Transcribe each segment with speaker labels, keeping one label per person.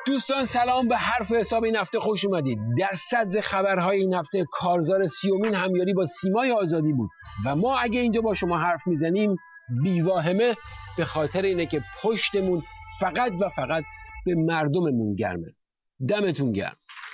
Speaker 1: دوستان سلام، به حرف حساب این هفته خوش اومدید. در صدر خبرهای این هفته کارزار 30مین همیاری با سیمای آزادی بود و ما اگه اینجا با شما حرف میزنیم بیواهمه به خاطر اینه که پشتمون فقط و فقط به مردممون گرمه. دمتون گرم.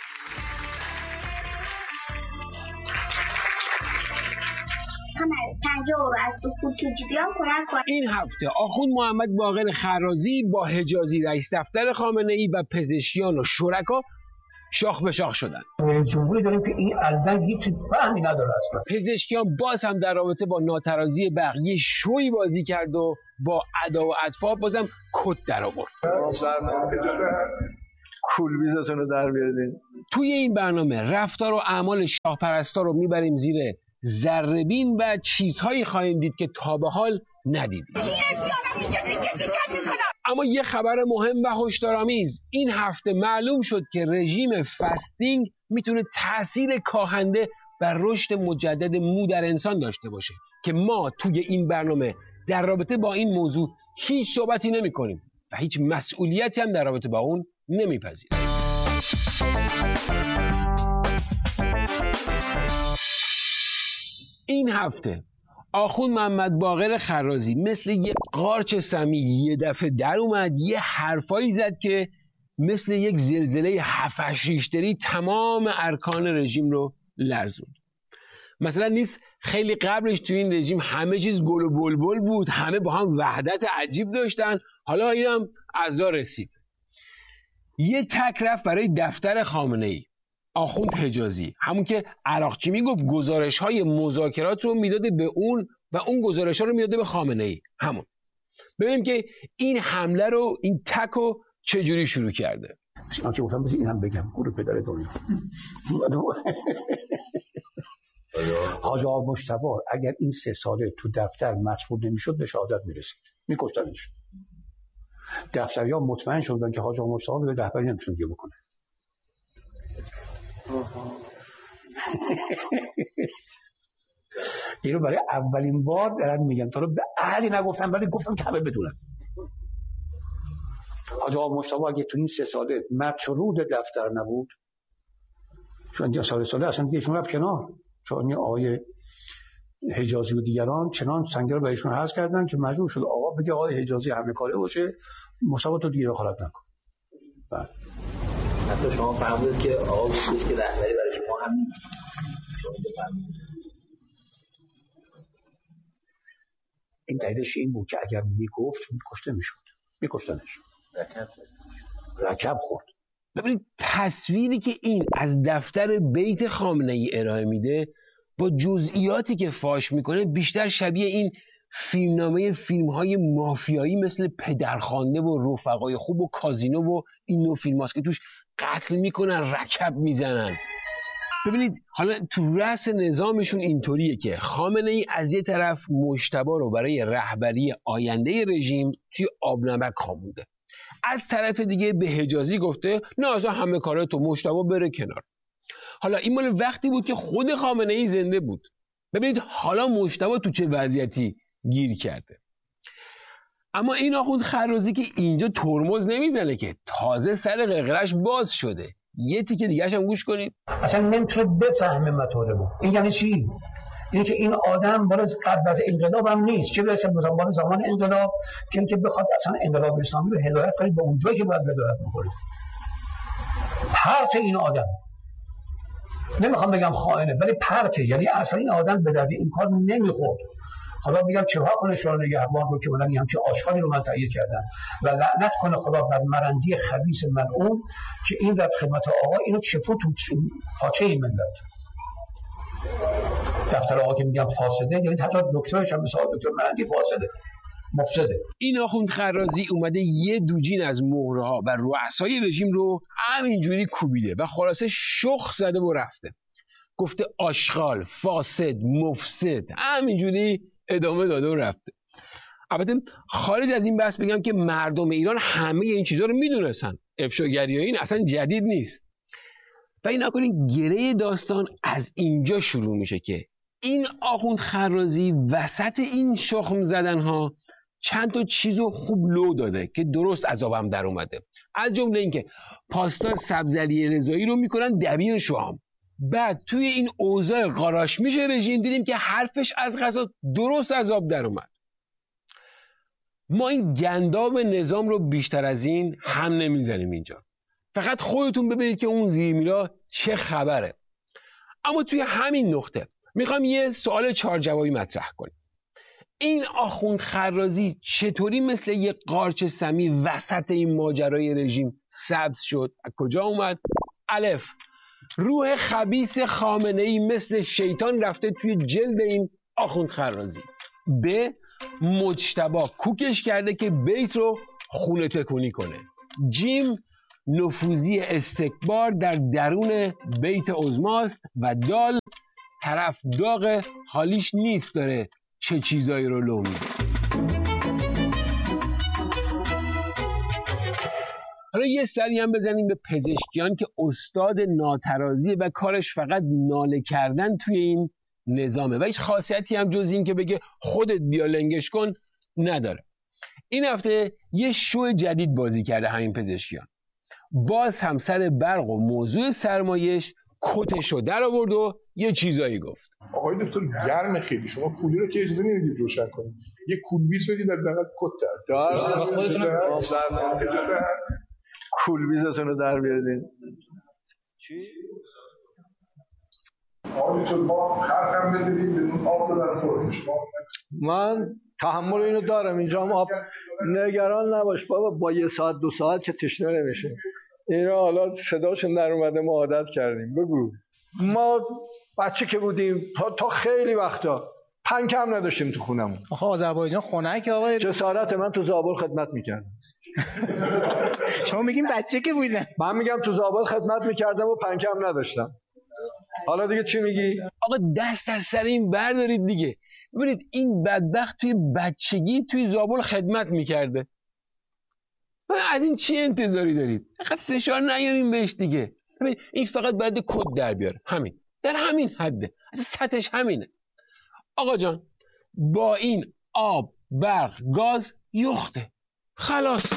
Speaker 1: این هفته آخوند محمد باقر خرازی با حجازی رئیس دفتر خامنه‌ای و پزشکیان و شرکا شاخ به شاخ شدن.
Speaker 2: جمهوری داریم که این البته هیچ فهمی نداره اصلا.
Speaker 1: پزشکیان باز هم در رابطه با ناترازی بقیه شوی بازی کرد و با ادا و اطفال بازم کت در آورد.
Speaker 3: کولبیزتون رو در بیارید.
Speaker 1: توی این برنامه رفتار و اعمال شاهپرستا رو میبریم زیر ذره‌بین و چیزهایی خواهیم دید که تا به حال ندیدید. اما یه خبر مهم و هشدارآمیز، این هفته معلوم شد که رژیم فستینگ میتونه تأثیر کاهنده بر رشد مجدد مو در انسان داشته باشه که ما توی این برنامه در رابطه با این موضوع هیچ صحبتی نمی کنیم و هیچ مسئولیتی هم در رابطه با اون نمیپذیریم. این هفته آخوند محمد باقر خرازی مثل یه قارچ سمی یه دفعه در اومد، یه حرفایی زد که مثل یک زلزله 7-8 ریشتری تمام ارکان رژیم رو لرزوند. مثلا نیست خیلی قبلش تو این رژیم همه چیز گل و بلبل بود، همه با هم وحدت عجیب داشتن، حالا اینم عزا رسید. یه تک رفت برای دفتر خامنه‌ای، آخوند حجازی، همون که عراقچی میگفت گزارش‌های مذاکرات رو میداده به اون و اون گزارش‌ها رو میداده به خامنه‌ای. همون ببینیم که این حمله رو، این تک رو چجوری شروع کرده.
Speaker 2: من که گفتم بذار اینم بگم، گور پدر دنیا. حاج آقا مجتبی اگر این 3 ساله تو دفتر مطبوع نمیشد به شهادت میرسید، میکشتنش. دفتری‌ها مطمئن شدن که حاج آقا مجتبی به رهبری نمیتونه دیگه بکنه. اینو برای اولین بار دارن میگم، تا رو به احدی نگفتم ولی گفتم که همه بدونن. حاج آقا مجتبی اگه تو این 3 ساله مطرود دفتر نبود، چون دیگه ساله اصلا دیگه ایشون رفت کنار، چون این آقای حجازی و دیگران چنان سنگر رو بهشون حذف کردن که مجبور شد آقا بگه آقای حجازی همه کاره باشه، مصاحبه تو دیگه دخالت نکن. بله.
Speaker 4: حتی شما فهمید که آقا گفت که رهبری برای شما هم نیست. شما بفهمید.
Speaker 2: این دلیلش این بود که اگر میگفت میکشته میشد. میکشتنش. رکب خورد.
Speaker 1: ببینید تصویری که این از دفتر بیت خامنه‌ای ارائه میده با جزئیاتی که فاش میکنه بیشتر شبیه این فیلم‌های مافیایی مثل پدرخوانده و رفقای خوب و کازینو و این نوع فیلم هاست که توش قتل میکنن، رکب میزنن. ببینید حالا تو رأس نظامشون اینطوریه که خامنه‌ای از یه طرف مجتبی رو برای رهبری آینده رژیم توی آب نمک خوابونده، از طرف دیگه به حجازی گفته نه اصلا همه کارا تو مجتبی بره کنار. حالا این مال وقتی بود که خود خامنه‌ای زنده بود. ببینید حالا مجتبی تو چه وضعیتی گیر کرده. اما این آخوند خرازی که اینجا ترمز نمیزنه که، تازه سر قرقرش باز شده. یه تیکه دیگه‌اش هم گوش کنید.
Speaker 2: اصلا نمیتونه بفهمه مطالبو. این یعنی چی؟ اینه که این آدم بالا قبل از انقلاب هم نیست، چه برسه به زمان انقلاب که اینکه بخواد اصلا انقلاب اسلامی رو هدایت کنه به اونجایی که باید هدایت بکنه. پرت این آدم، نمیخوام بگم خائنه ولی پرته، یعنی اصلا این آدم به درد این کار نمیخورد. حالا میگم چرا کنه شورای نگهبان رو که بودن همچین آشغالی رو من تایید کردن و لعنت کنه خدا بر مرندی خبیث ملعون که این در خدمت آقا اینو چفو تو پاچه این ملت. دفتر آقا که میگم فاسده، یعنی حتی دکترش هم مثل دکتر مرندی فاسده، مفسده.
Speaker 1: این آخوند خرازی اومده یه دوجین از مهره‌ها و رؤسای رژیم رو همینجوری کوبیده و خلاصه شخ زده و رفته. گفته آشغال، فاسد، مفسد، همینجوری ادامه داده و رفته. البته خارج از این بحث بگم که مردم ایران همه این چیزا رو میدونستن. افشاگری این اصلا جدید نیست. و این نکنین گره داستان از اینجا شروع میشه که این آخوند خرازی وسط این شخم زدن ها چند تا چیزو خوب لو داده که درست عذابم در اومده. از جمله اینکه پاسدار سبزعلی رضایی رو میکنن دبیر شام. بعد توی این اوضاع قاراش میشه رژیم دیدیم که حرفش از قضا درست عذاب در اومد. ما این گنداب نظام رو بیشتر از این هم نمیزنیم اینجا، فقط خودتون ببینید که اون زیرمیرا چه خبره. اما توی همین نقطه میخوام یه سوال 4 جوابی مطرح کنیم. این آخوند خرازی چطوری مثل یه قارچ سمی وسط این ماجرای رژیم سبز شد؟ از کجا اومد؟ الف، روح خبیث خامنه‌ای مثل شیطان رفته توی جلد این آخوند خرازی. ب، مجتبی کوکش کرده که بیت رو خونه تکونی کنه. جیم، نفوذی استکبار در درون بیت عظماست. و دال، طرف داغ حالیش نیست داره چه چیزایی رو لو میده. حالا یه سری هم بزنیم به پزشکیان که استاد ناترازیه و کارش فقط ناله کردن توی این نظامه و هیچ خاصیتی هم جز این که بگه خودت بیا لنگش کن نداره. این هفته یه شو جدید بازی کرده همین پزشکیان. باز هم سر برق و موضوع سرمایش کتشو در آورد و یه چیزایی گفت.
Speaker 5: آقای دکتر گرم خیلی، شما کولی رو که اجازه نمیدید روشن کنید، یه کولبیز بدید حداقل کت در
Speaker 3: خودتون کولبیزتون رو در بیارید.
Speaker 5: چی؟ آقای دکتر ما حرفم بزنید بدون آب دادن خورد شما.
Speaker 3: من تحمل اینو دارم، اینجا هم آب. نگران نباش بابا، با 1 ساعت 2 ساعت که تشنه نمیشه. اینا حالا صداشون در اومده ما عادت کردیم. بگو. ما بچه که بودیم تا خیلی وقتا پنک هم نداشتیم تو خونمون.
Speaker 6: آخه آذربایجان خنک آقای
Speaker 3: جسارت من تو زابل خدمت میکردم.
Speaker 6: شما میگین بچه که بودن؟
Speaker 3: من میگم تو زابل خدمت میکردم و پنک هم نداشتم. حالا دیگه چی میگی؟
Speaker 1: آقا دست از سر این بردارید دیگه. ببینید این بدبخت توی بچگی توی زابل خدمت میکرده. از این چی انتظاری دارید؟ فقط فشار نیاریم بهش دیگه. ببین این فقط باید کد در بیاره، همین، در همین حده، از سطحش همینه. آقا جان با این آب، برق، گاز یخته، خلاص.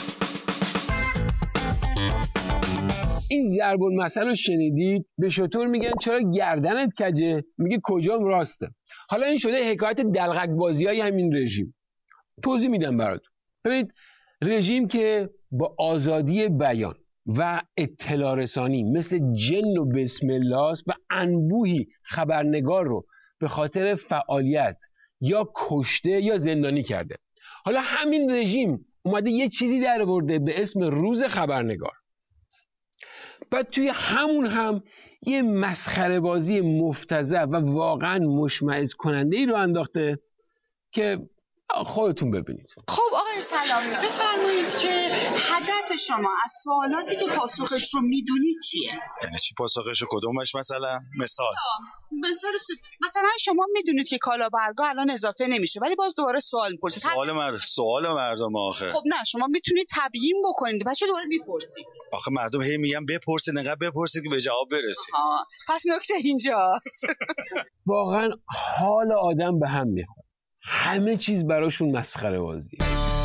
Speaker 1: این ضرب المثل رو شنیدید؟ به شطور میگن چرا گردنت کجه؟ میگه کجام راسته. حالا این شده حکایت دلغک بازی های همین رژیم. توضیح میدم براتون. ببینید رژیم که با آزادی بیان و اطلاع رسانی مثل جن و بسم الله و انبوهی خبرنگار رو به خاطر فعالیت یا کشته یا زندانی کرده. حالا همین رژیم اومده یه چیزی در آورده به اسم روز خبرنگار. بعد توی همون هم یه مسخره بازی مفتضح و واقعا مشمئز کننده ای رو انداخته که خودتون ببینید.
Speaker 7: خب آقای سلامی بفرمایید که هدف شما از سوالاتی که پاسخش رو میدونید چیه؟
Speaker 8: یعنی چی پاسخش رو؟ کدومش مثلا؟
Speaker 7: مثلا شما میدونید که کالابرگا الان اضافه نمیشه ولی باز دوباره سوال میپرسید.
Speaker 8: سوال مردم آخه.
Speaker 7: خب نه شما میتونید تبیین بکنید بچه دوباره میپرسید.
Speaker 8: آخه مردم هی میگن بپرسید، نقدر بپرسید که به جواب برسید.
Speaker 7: پس نکته اینجاست.
Speaker 1: واقعا حال آدم به هم میخوره. همه چیز براشون مسخره بازی.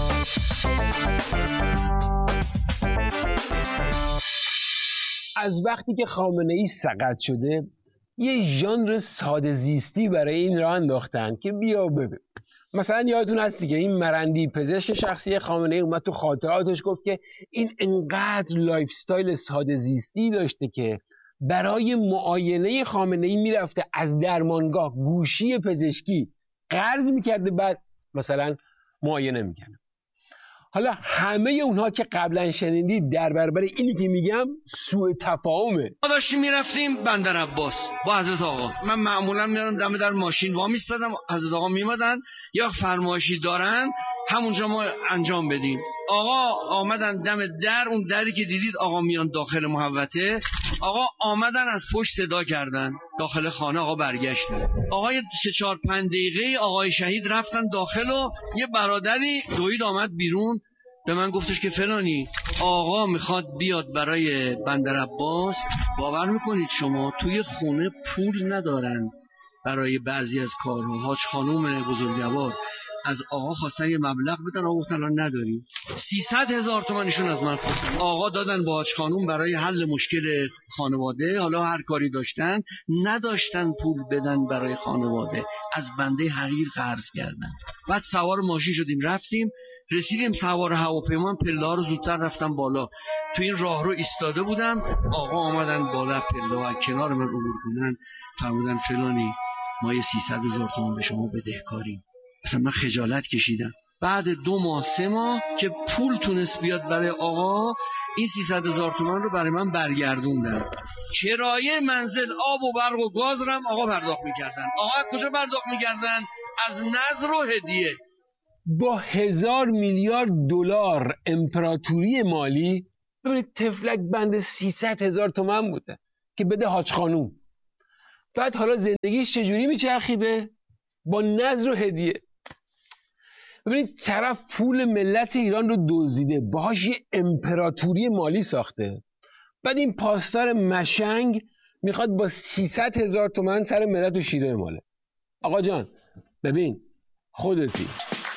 Speaker 1: از وقتی که خامنه‌ای سقط شده یه ژانر ساده زیستی برای این راه انداختن که بیا ببین. مثلا یادتون هست که این مرندی پزشک شخصی خامنه‌ای اومد تو خاطراتش گفت که این انقدر لایف استایل ساده زیستی داشته که برای معاینه خامنه‌ای میرفته از درمانگاه گوشی پزشکی قرض میکرده بعد مثلا معاینه میکنه. حالا همه اونها که قبلا شنیدید در برابر اینی که میگم سوء تفاهمه.
Speaker 9: ما داشتیم میرفتیم بندر عباس با حضرت آقا. من معمولا میادم دم در ماشین وا میستادم، حضرت آقا میمدن یا فرمایشی دارن همونجا ما انجام بدیم. آقا آمدن دم در، اون دری که دیدید آقا میان داخل محوطه، آقا آمدن از پشت صدا کردن داخل خانه، آقا برگشتن. آقای 3-4-5 دقیقه آقای شهید رفتن داخل و یه برادری دوید آمد بیرون به من گفتش که فلانی آقا میخواد بیاد برای بندر عباس. باور میکنید شما توی خونه پول ندارن برای بعضی از کارها. حاج خانوم بزرگوار از آقا خواستن یه مبلغ بدن، آقا گفتن الان نداریم. 300,000 تومانشون از من خواستن. آقا دادن با حاج خانوم برای حل مشکل خانواده، حالا هر کاری داشتن نداشتن پول بدن برای خانواده، از بنده حقیر قرض کردن. بعد سوار ماشین شدیم رفتیم، رسیدیم سوار هواپیما، پله‌ها رو زودتر رفتم بالا. تو این راهرو ایستاده بودم، آقا آمدن بالا پله‌ها کنار من عبور کنن، فرمودن فلانی ما یه 300,000 تومان به شما بدهکاریم. مثلا من خجالت کشیدم. بعد 2 ماه 3 ماه که پول تونست بیاد برای آقا، این 300,000 تومان رو برای من برگردوندن. کرایه منزل، آب و برق و گاز رو هم آقا پرداخت میکردن. آقا کجا پرداخت میکردن؟ از نذر و هدیه.
Speaker 1: با 1000 میلیارد دلار امپراتوری مالی، ببینید تفلک بند 300,000 تومان بوده که بده حاج خانوم. بعد حالا زندگیش چجوری میچرخیده؟ با نذر و هدیه. ببینید طرف پول ملت ایران رو دزدیده، باهاش یه امپراتوری مالی ساخته. بعد این پاسدار مشنگ میخواد با 300,000 تومان سر ملت و شیره ماله. آقا جان ببین خودتی.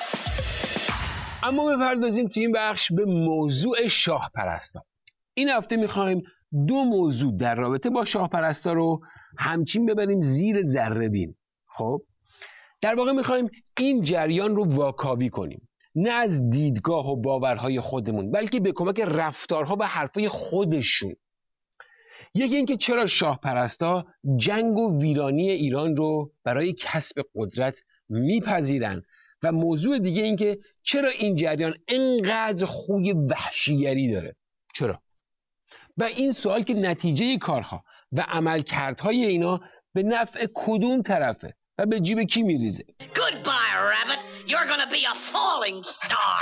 Speaker 1: اما بپردازیم توی این بخش به موضوع شاه پرستا. این هفته میخوایم 2 موضوع در رابطه با شاه پرستا رو همچین ببریم زیر ذره بین. خب در واقع میخوایم این جریان رو واکاوی کنیم، نه از دیدگاه و باورهای خودمون، بلکه به کمک رفتارها و حرفای خودشون. یکی اینکه چرا شاه پرستا جنگ و ویرانی ایران رو برای کسب قدرت میپذیرن، و موضوع دیگه اینکه چرا این جریان انقدر خوی وحشیگری داره. چرا؟ و این سوال که نتیجه کارها و عملکردهای اینا به نفع کدوم طرفه و به جیب کی میریزه.
Speaker 10: Goodbye, rabbit. You're gonna be a falling star.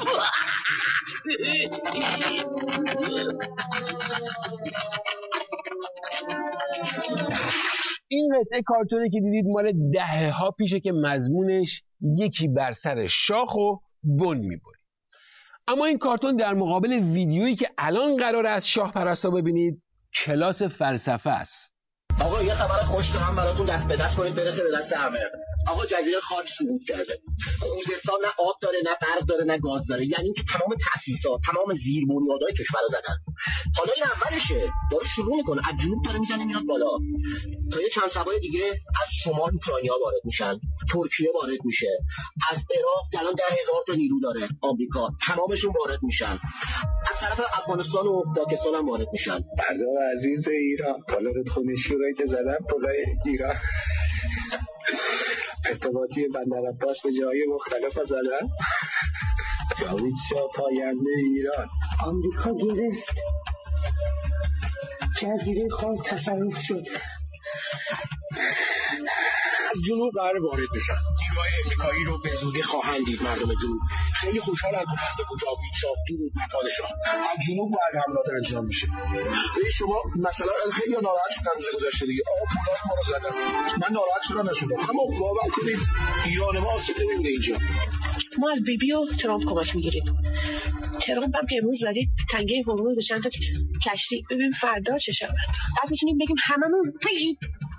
Speaker 1: این قطعه کارتونی که دیدید مال دهه‌ها پیشه که مضمونش یکی بر سر شاخ و بن میبره. اما این کارتون در مقابل ویدیویی که الان قراره از شاه پرستا ببینید کلاس فلسفه است.
Speaker 11: آقا یه خبر خوش دارم براتون، دست به دست کنید برسه به دست همه. آقا جزیره خاک سقوط کرده. خوزستان نه آب داره، نه برق داره، نه گاز داره. یعنی که تمام تأسیسات، تمام زیربنیادهای کشور رو زدن. حالا این اولشه، داره شروع میکنه از جنوب داره میزنه میاد بالا. تا یه چند سبای دیگه از شمال اوکراینیا وارد میشن، ترکیه وارد میشه. از عراق الان 10,000 تا نیرو داره آمریکا، تمامشون وارد میشن. از طرف افغانستان و پاکستان هم وارد میشن.
Speaker 12: بردار عزیز ایران، پالارت خونشی که زدن پلای ایران. ارتباطی بندر عباس به جای مختلف زدن. جاوید شاه پاینده ایران.
Speaker 13: آمریکا گرفت، جزیره خاک تصرف شد.
Speaker 11: از جنوب قرار وارد بشن. نیروهای امریکایی رو به زودی خواهند دید. مردم جنوب خیلی خوشحالن که جاوید شاه درود بر پادشاه. از جنوب باید حملات انجام میشه. ببین شما مثلا خیلی ناراحت شدن روز گذشته دیگه. آقا پولای ما رو زدن. من ناراحت شدم نشدم. اما باور کنید ایران ما آسیب نمیبینه اینجا.
Speaker 13: ما از بیبی و ترامپ کمک میگیریم. ترامپ هم که امروز زدید تنگه هورمون به چند تا کشتی. ببین فردا چه شود. بعد میتونیم بگیم هممون بگید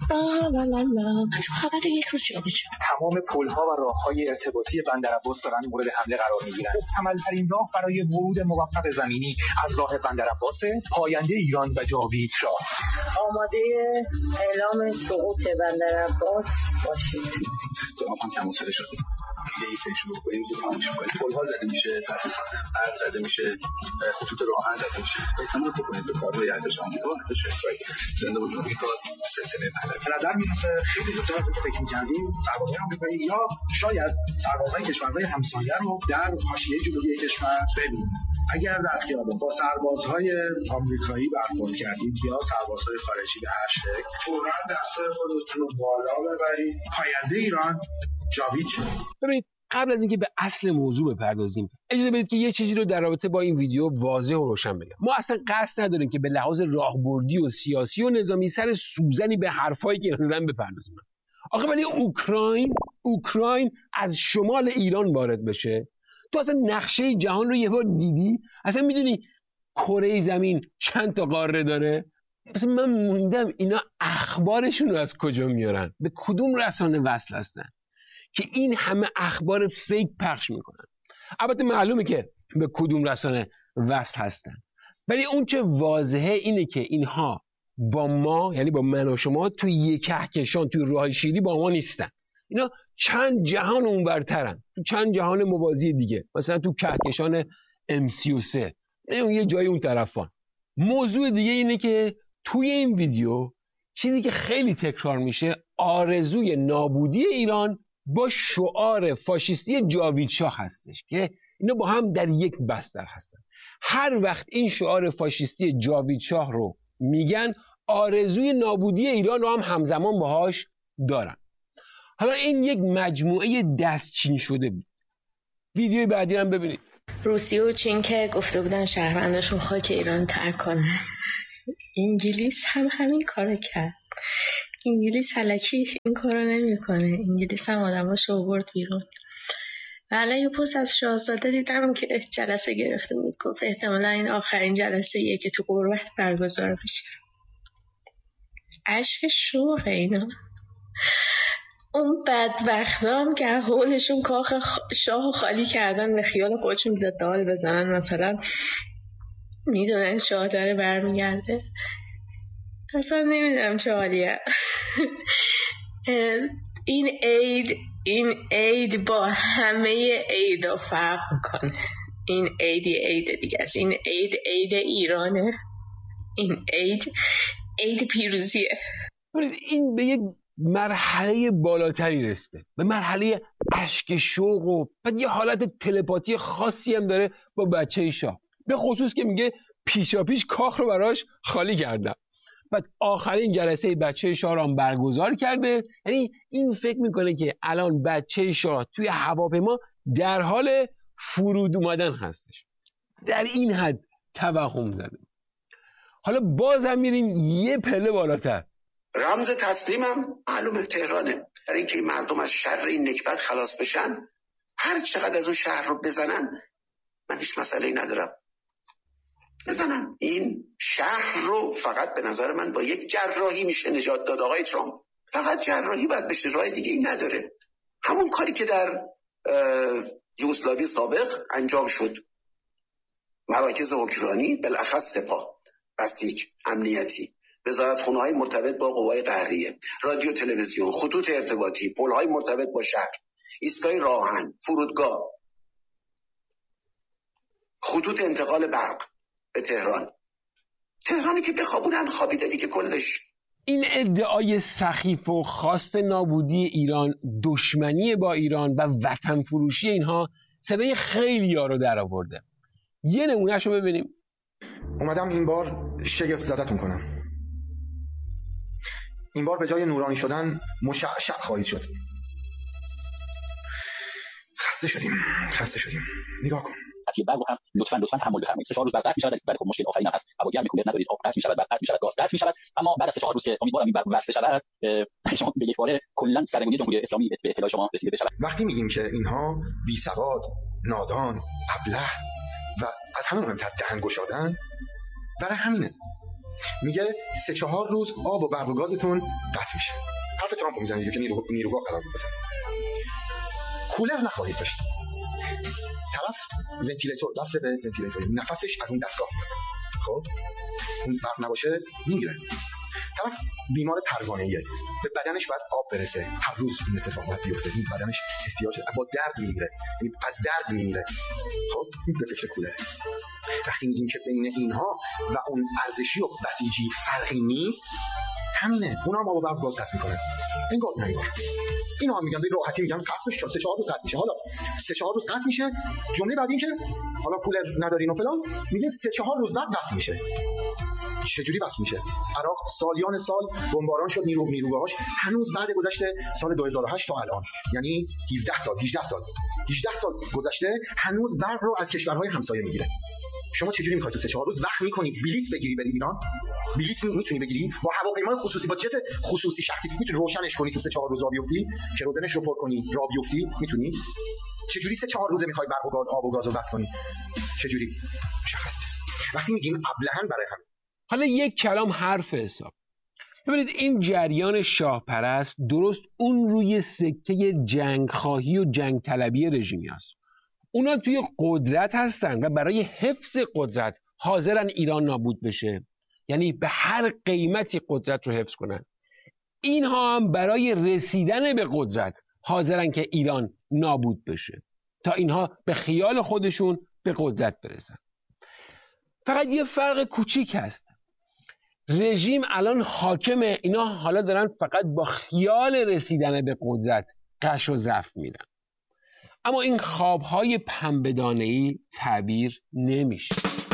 Speaker 13: خبر یک روز جابجا شد.
Speaker 14: تمام پل‌ها و راه‌های ارتباطی بندر عباس دارن مورد حمله قرار می‌گیرن. محتمل‌ترین راه برای ورود موفق زمینی از راه بندر عباس، پاینده ایران و جاوید شاه.
Speaker 15: آماده اعلام سقوط بندر عباس باشید.
Speaker 12: جناب هم کم وصله شدیم. لیسه شروع کنیم زود تماشا کنیم. پل‌ها زده میشه، تأسیسات برق زده میشه، خطوط راهن زده میشه. اعتماد بکنید به کارهای ارتش آمریکا و ارتش اسرائیل. زنده و جمهوری کار سلسله بلد.
Speaker 14: به نظر میرسه خیلی زودتر از اینکه فکر می‌کردیم سربازای آمریکایی یا شاید سربازای کشورهای همسایه رو در حاشیه جنوبی کشور ببینیم. اگر در خیابان با سربازهای آمریکایی برخورد کردید یا سربازهای خارجی به هر شکل، فوراً دستای خودتون رو بالا ببرید. پاینده ایران جاوید شد.
Speaker 1: ببینید قبل از اینکه به اصل موضوع بپردازیم اجازه بدید که یه چیزی رو در رابطه با این ویدیو واضح و روشن بگم. ما اصلا قصد نداریم که به لحاظ راهبردی و سیاسی و نظامی سر سوزنی به حرفایی که زدن بپردازیم. آخه ولی اوکراین از شمال ایران وارد بشه، تو اصلا نقشه جهان رو یه بار دیدی؟ اصلا میدونی کره زمین چند تا قاره داره؟ مثلا من موندم اینا اخبارشون رو از کجا میارن؟ به کدوم رسانه وصل هستن؟ که این همه اخبار فیک پخش میکنن. البته معلومه که به کدوم رسانه وصل هستن، ولی اون چه واضحه اینه که اینها با ما، یعنی با من و شما، توی یک کهکشان، توی راه شیری با ما نیستن. اینا چند جهان اونورترن، تو چند جهان موازی دیگه، مثلا تو کهکشان MC3، اون یه جای اون طرفان. موضوع دیگه اینه که توی این ویدیو چیزی که خیلی تکرار میشه آرزوی نابودی ایران با شعار فاشیستی جاوید شاه هستش که اینا با هم در یک بستر هستن. هر وقت این شعار فاشیستی جاوید شاه رو میگن آرزوی نابودی ایران رو هم همزمان باهاش دارن. حالا این یک مجموعه دستچین شده بود. ویدیوی بعدی هم ببینید.
Speaker 13: روسیه و چین که گفته بودن شهرونداشون خاک ایران ترک کنن، انگلیس هم همین کارو کرد. انگلیس الکی این کارو نمیکنه. انگلیس هم آدماشو آورد بیرون. الان یه پست از شاهزاده دیدم که جلسه گرفته بود، گفت احتمالا این آخرین جلسه ایه که تو غربت برگزار میشه. اشک شوقه اینا. اون بدبختا هم که حولشون کاخ شاه خالی کردن به خیال خودشون زدال بزنن، مثلا میدونن شاه داره برمیگرده. اصلا نمیدونم چه حالیه. این عید با همه عیدا فرق میکنه. این عید دیگه است. این عید ایرانه. این عید پیروزیه.
Speaker 1: این به یک مرحله بالاتری رسیده، به مرحله اشک شوق و بعد یه حالت تلپاتی خاصی هم داره با بچه شاه، به خصوص که میگه پیشاپیش کاخ رو براش خالی کردم. بعد آخرین جلسه بچه شاه رو هم برگزار کرده. یعنی این فکر میکنه که الان بچه شاه توی هواپیما در حال فرود اومدن هستش. در این حد توهم زده. حالا بازم میریم یه پله بالاتر.
Speaker 16: رمز تسلیمم معلومه تهرانه، برای اینکه این مردم از شر این نکبت خلاص بشن هر چقدر از اون شهر رو بزنن من هیچ مسئله‌ای ندارم، بزنن. این شهر رو فقط به نظر من با یک جراحی میشه نجات داد. آقای ترامپ فقط جراحی باید بشه، راه دیگه این نداره. همون کاری که در یوگسلاوی سابق انجام شد، مراکز حکمرانی، بالاخص سپاه، بسیج، امنیتی، وزارتخونه‌های مرتبط با قوای قهریه، رادیو تلویزیون، خطوط ارتباطی، پل‌های مرتبط با شهر، ایستگاه راهن، فرودگاه، خطوط انتقال برق به تهرانی که بخوابونن خوابیده دیگه کلش.
Speaker 1: این ادعای سخیف و خواست نابودی ایران، دشمنی با ایران و وطن فروشی اینها صدای خیلی‌ها رو در آورده. یه نمونهشو ببینیم.
Speaker 17: اومدم این بار شگفت زدتون کنم. این بار به جای نورانی شدن مشعشع خواهید شد. خسته شدیم. نگاه کن.
Speaker 11: قطعی برق هم لطفاً تحمل بفرمایید. 3-4 روز بعد قطع می‌شود، برای خب مشکل آفرین هست. هوا گرم کولر ندارید، آب قطع می‌شود، برق قطع می‌شود، گاز قطع می‌شود. اما بعد از 3-4 روز که امیدوارم این برق وصل بشود، شما به یک باره کلاً سرنگونی جمهوری اسلامی به اطلاع شما رسیده بشود.
Speaker 17: وقتی میگیم که اینها بی‌سواد، نادان، ابله و از همه مهمتر دهن گشادن، برای همینه. میگه 3-4 روز آب و برق و گازتون قطع میشه. حرف ترامپ میزنه که نیروگاه قرار بزنه. کولر نخواهید داشت. طرف ونتیلیتور وصل به ونتیلیتور، نفسش از اون دستگاه میاد. خب اون برق نباشه میمیره. طرف بیمار پروانه‌ایه، به بدنش باید آب برسه، هر روز این اتفاق باید بیفته. این بدنش احتیاج با درد میمیره، یعنی از درد میمیره. خب این به فکر کولره. وقتی میگیم که بین اینها و اون ارزشی و بسیجی فرقی نیست، همینه. اونا هم آب و برق گاز قطع میکنن. انگار اینا هم میگن به راحتی میگن قطعش 3-4 روز قطع میشه. حالا 3-4 روز قطع میشه، جمله بعد این که حالا کولر ندارین و فلان، میگه 3-4 روز بعد وصل میشه. چجوری وصل میشه؟ عراق سالیان سال بمباران شد، نیروگاهاش هنوز بعد گذشته سال 2008 تا الان، یعنی 18 سال گذشته، هنوز برق رو از کشورهای همسایه میگیره. شما چجوری میخواید تو 3-4 روز وقت میکنی بلیت بگیری بری ایران؟ بلیت میتونی بگیری با هواپیمای خصوصی، با جت خصوصی شخصی میتونی روشنش کنی تو 3-4 روز راه بیفتی، کروزنش رو پر کنی راه بیفتی، میتونی؟ چجوری 3-4 روزه میخوای برق و آب و گاز رو وصل کنی؟ چجوری؟ مشخص نیست. وقتی میگیم ابلهن برای همین.
Speaker 1: حالا یک کلام حرف حساب. ببینید این جریان شاه پرست درست اون روی سکه جنگ خواهی و جنگ طلبی رژیمی هست. اونا توی قدرت هستن و برای حفظ قدرت حاضرن ایران نابود بشه، یعنی به هر قیمتی قدرت رو حفظ کنن. اینها هم برای رسیدن به قدرت حاضرن که ایران نابود بشه تا اینها به خیال خودشون به قدرت برسن. فقط یه فرق کوچیک هست، رژیم الان حاکمه، اینا حالا دارن فقط با خیال رسیدن به قدرت قش و ضعف میرن. اما این خوابهای پنبه‌دانه‌ای تعبیر نمیشه.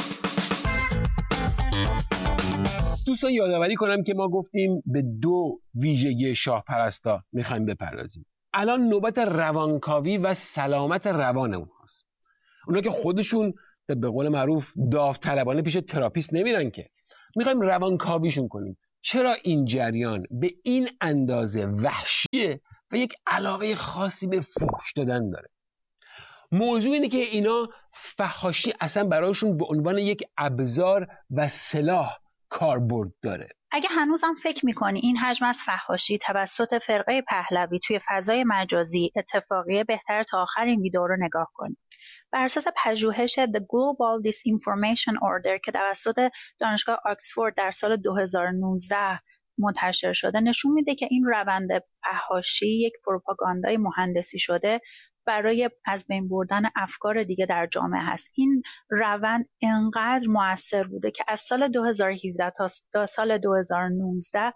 Speaker 1: دوستان یادآوری کنم که ما گفتیم به 2 ویژگی شاه پرستا میخوایم بپردازیم. الان نوبت روانکاوی و سلامت روان اونهاست. اونا که خودشون به قول معروف داوطلبانه پیش تراپیست نمیرن، که میخوایم روانکاویشون کنیم. چرا این جریان به این اندازه وحشیه و یک علاقه خاصی به فحش دادن داره؟ موضوع اینه که اینا فحاشی اصلا برایشون به عنوان یک ابزار و سلاح کاربرد داره.
Speaker 18: اگه هنوزم فکر میکنی این حجم از فحاشی توسط فرقه پهلوی توی فضای مجازی اتفاقیه، بهتر تا آخر این ویدیو رو نگاه کنی. بر اساس پژوهش The Global Disinformation Order که توسط دانشگاه آکسفورد در سال 2019 منتشر شده، نشون میده که این روند فحاشی یک پروپاگاندای مهندسی شده برای از بین بردن افکار دیگه در جامعه هست. این روند انقدر مؤثر بوده که از سال 2017 تا سال 2019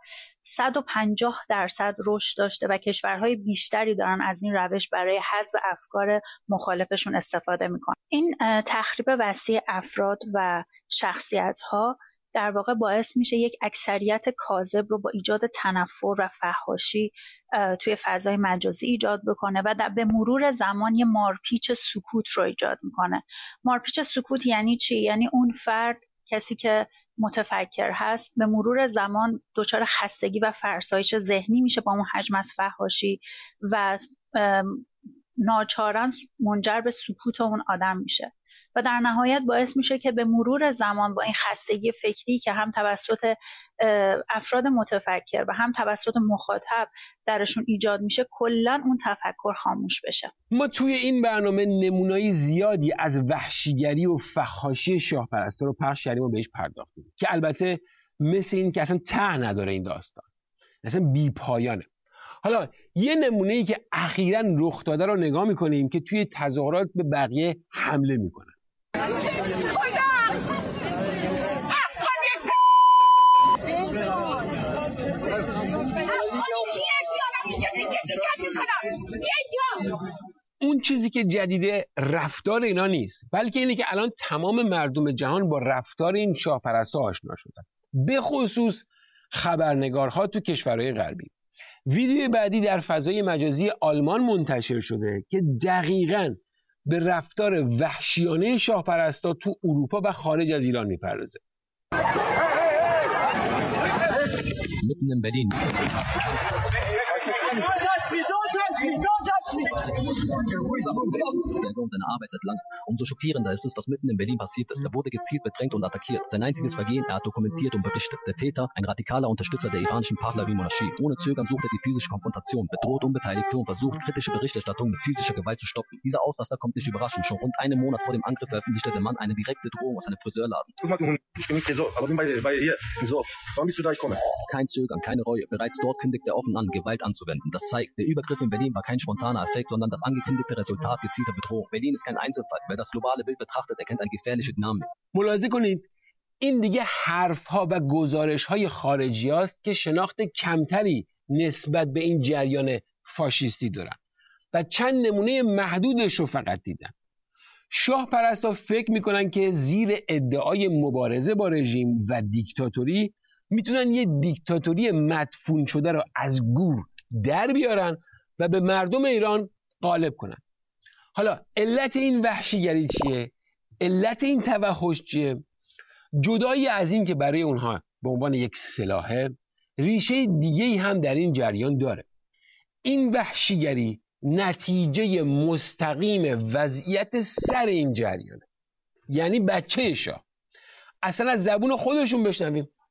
Speaker 18: 150% رشد داشته و کشورهای بیشتری دارن از این روش برای حذف افکار مخالفشون استفاده میکنن. این تخریب وسیع افراد و شخصیت‌ها در واقع باعث میشه یک اکثریت کاذب رو با ایجاد تنفر و فحاشی توی فضای مجازی ایجاد بکنه و به مرور زمان یه مارپیچ سکوت رو ایجاد میکنه. مارپیچ سکوت یعنی چی؟ یعنی اون فرد، کسی که متفکر هست، به مرور زمان دچار خستگی و فرسایش ذهنی میشه با اون حجم از فحاشی و ناچارن منجر به سکوت اون آدم میشه و در نهایت باعث میشه که به مرور زمان با این خستگی فکری که هم توسط افراد متفکر و هم توسط مخاطب درشون ایجاد میشه، کلاً اون تفکر خاموش بشه.
Speaker 1: ما توی این برنامه نمونه‌ای زیادی از وحشیگری و فحاشی شاه پرستا رو پخش کردیم و بهش پرداختیم که البته مثل این که اصلا ته نداره، این داستان اصلا بی پایانه. حالا یه نمونه‌ای که اخیراً رخ داده رو نگاه میکنیم که توی تظاهرات به بقیه حمله میکنن. اون چیزی که جدیده رفتار اینا نیست، بلکه اینه که الان تمام مردم جهان با رفتار این شاه پرستا آشنا شدن، به خصوص خبرنگارها تو کشورهای غربی. ویدیوی بعدی در فضای مجازی آلمان منتشر شده که دقیقاً به رفتار وحشیانه شاه پرستا تو اروپا و خارج از ایران میپردازه.
Speaker 19: mitten in Berlin. Seine Arbeit seit langem. Umso schockierender ist es, was mitten in Berlin passiert ist. Er wurde gezielt bedrängt und attackiert. Sein einziges Vergehen, er hat dokumentiert und berichtet. Der Täter, ein radikaler Unterstützer der iranischen Pahlavi-Monarchie. Ohne Zögern sucht er die physische Konfrontation, bedroht Unbeteiligte und versucht, kritische Berichterstattung mit physischer Gewalt zu stoppen. Dieser Ausraster kommt nicht überraschend. Schon rund einen Monat vor dem Angriff veröffentlichte der Mann eine direkte Drohung aus einem Friseurladen.
Speaker 14: Guck mal, du Hund, ich bin nicht Friseur, aber bin bei hier, Friseur. Wann bist du da, ich komme?
Speaker 19: Kein Zögern, keine Reue. Bereits dort kündigt er offen an, Gewalt anzuwenden. Das zeigt, der Übergriff in Berlin war kein spontaner Effekt, sondern das angekündigte Resultat gezielter Bedrohung. Berlin ist kein Einzelfall. Wer das globale Bild betrachtet, erkennt eine gefährliche Dynamik.
Speaker 1: ملاحظه کنید این دیگه حرف‌ها و گزارش‌های خارجی هاست که شناخت کمتری نسبت به این جریان فاشیستی دارن و چند نمونه محدودش رو فقط دیدن. شاه پرستا فکر میکنن که زیر ادعای مبارزه با رژیم و دیکتاتوری میتونن یه دیکتاتوری مدفون شده رو از گور در بیارن و به مردم ایران غالب کنن. حالا علت این وحشیگری چیه؟ علت این توحش چیه؟ جدایی از این که برای اونها به عنوان یک سلاحه، ریشه دیگه‌ای هم در این جریان داره. این وحشیگری نتیجه مستقیم وضعیت سر این جریانه، یعنی بچه شاه. اصلا از زبون خودشون بشنویم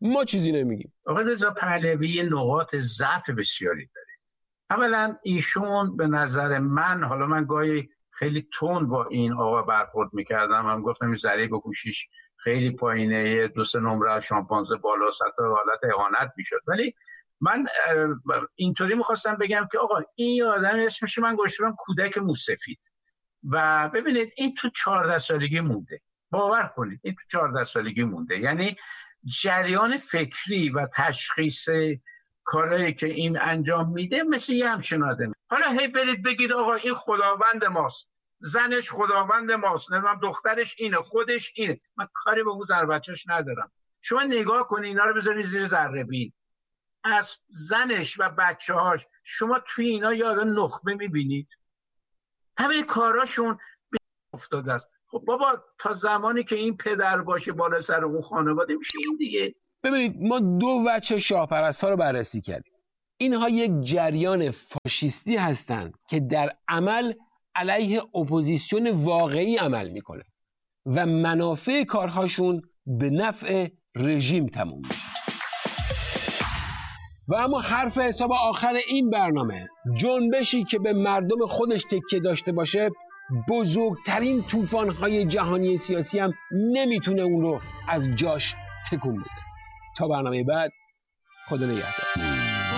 Speaker 1: ما چیزی نمیگیم.
Speaker 20: آقای رضا پهلوی نقاط ضعف بسیاری داره. اولا ایشون به نظر من، حالا من گاهی خیلی تند با این آقا برخورد میکردم، هم گفتم این ضریب گوشیش خیلی پایینه، 2-3 نمره شامپانزه بالاست، حتی حالت اهانت میشد. ولی من اینطوری میخواستم بگم که آقا این آدم اسمش من گذاشتم کودک موسفید و ببینید این تو 14 سالگی مونده. باور کنید این تو 14 سالگی مونده. یعنی جریان فکری و تشخیص کارهایی که این انجام میده مثل یه همچین آدمه. حالا هی برید بگید آقا این خداوند ماست، زنش خداوند ماست، نمیدونم دخترش اینه، خودش اینه. من کاری به اون زن بچه‌ش ندارم. شما نگاه کنید اینا رو بذارید زیر ذره بین. از زنش و بچه‌هاش شما توی اینا یه آدم نخبه میبینید؟ همه کاراشون افتاده است. خب بابا تا زمانی که این پدر باشه بالا سر اون خانواده میشه این دیگه.
Speaker 1: ببینید ما 2 وجه شاهپرست‌ها رو بررسی کردیم. اینها یک جریان فاشیستی هستند که در عمل علیه اپوزیسیون واقعی عمل میکنه و منافع کارهاشون به نفع رژیم تموم میشه. و اما حرف حساب آخر این برنامه، جنبشی که به مردم خودش تکیه داشته باشه بزرگترین طوفان‌های جهانی سیاسی هم نمیتونه اون رو از جاش تکون بده. تا برنامه بعد، خدا نگهدار.